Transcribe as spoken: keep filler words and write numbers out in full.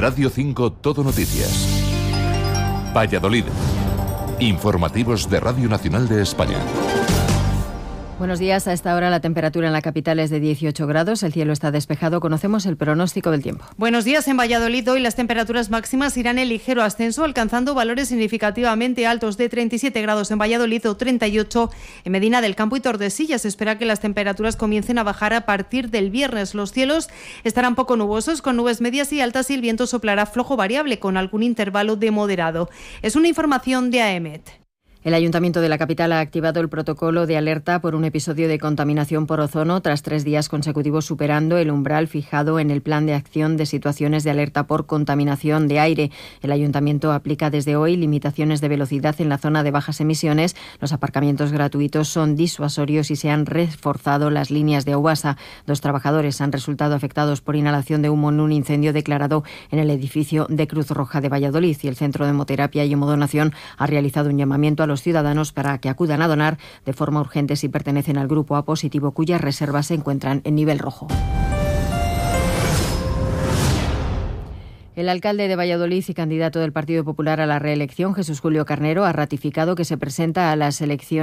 Radio cinco Todo Noticias. Valladolid. Informativos de Radio Nacional de España. Buenos días. A esta hora la temperatura en la capital es de dieciocho grados. El cielo está despejado. Conocemos el pronóstico del tiempo. Buenos días. En Valladolid hoy las temperaturas máximas irán en ligero ascenso, alcanzando valores significativamente altos de treinta y siete grados en Valladolid o treinta y ocho en Medina del Campo y Tordesillas. Se espera que las temperaturas comiencen a bajar a partir del viernes. Los cielos estarán poco nubosos, con nubes medias y altas, y el viento soplará flojo variable con algún intervalo de moderado. Es una información de A E M E T. El Ayuntamiento de la capital ha activado el protocolo de alerta por un episodio de contaminación por ozono tras tres días consecutivos superando el umbral fijado en el Plan de Acción de Situaciones de Alerta por Contaminación de Aire. El Ayuntamiento aplica desde hoy limitaciones de velocidad en la zona de bajas emisiones. Los aparcamientos gratuitos son disuasorios y se han reforzado las líneas de Aubasa. Dos trabajadores han resultado afectados por inhalación de humo en un incendio declarado en el edificio de Cruz Roja de Valladolid, y el Centro de Hemoterapia y Hemodonación ha realizado un llamamiento a los ciudadanos para que acudan a donar de forma urgente si pertenecen al grupo A positivo, cuyas reservas se encuentran en nivel rojo. El alcalde de Valladolid y candidato del Partido Popular a la reelección, Jesús Julio Carnero, ha ratificado que se presenta a las elecciones